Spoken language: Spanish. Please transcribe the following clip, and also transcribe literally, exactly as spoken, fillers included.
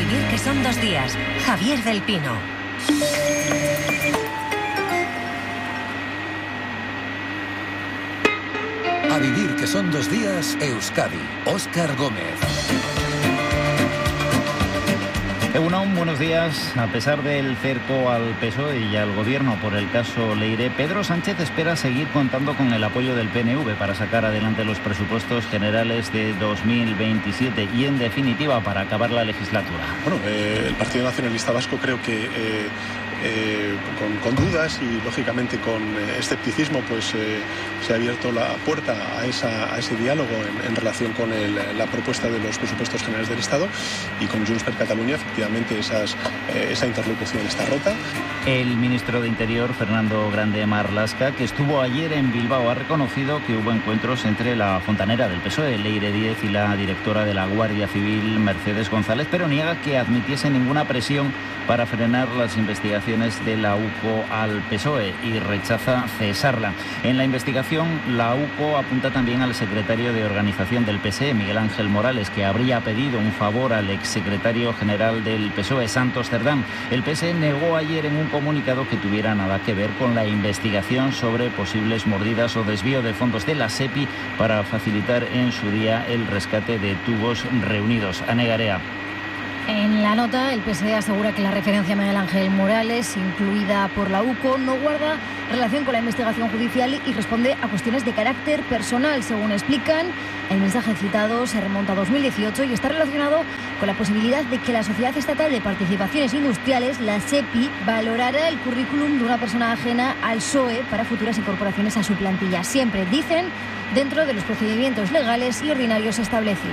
vivir que son dos días. Javier del Pino. A vivir que son dos días, Euskadi. Óscar Gómez. Egunon, buenos días. A pesar del cerco al P S O E y al Gobierno por el caso Leire, Pedro Sánchez espera seguir contando con el apoyo del P N V para sacar adelante los presupuestos generales de dos mil veintisiete y, en definitiva, para acabar la legislatura. Bueno, eh, el Partido Nacionalista Vasco creo que eh, eh, con, con dudas y, lógicamente, con eh, escepticismo, pues eh, se ha abierto la puerta a, esa, a ese diálogo en, en relación con el, la propuesta de los presupuestos generales del Estado, y con Junts per Catalunya, efectivamente, esas, eh, esa interlocución está rota. El ministro de Interior, Fernando Grande Marlaska, que estuvo ayer en Bilbao, ha reconocido que hubo encuentros entre la fontanera del P S O E, Leire Díez, y la directora de la Guardia Civil, Mercedes González, pero niega que admitiese ninguna presión para frenar las investigaciones de la UCO al P S O E y rechaza cesarla. En la investigación, la UCO apunta también al secretario de organización del P S E, Miguel Ángel Morales, que habría pedido un favor al exsecretario general del P S O E, Santos Cerdán. El P S E negó ayer en un comunicado que tuviera nada que ver con la investigación sobre posibles mordidas o desvío de fondos de la SEPI para facilitar en su día el rescate de tubos reunidos. Ana Garea. En la nota, el P S E asegura que la referencia a Miguel Ángel Morales, incluida por la UCO, no guarda relación con la investigación judicial y responde a cuestiones de carácter personal. Según explican, el mensaje citado se remonta a dos mil dieciocho y está relacionado con la posibilidad de que la Sociedad Estatal de Participaciones Industriales, la SEPI, valorara el currículum de una persona ajena al P S O E para futuras incorporaciones a su plantilla. Siempre, dicen, dentro de los procedimientos legales y ordinarios establecidos.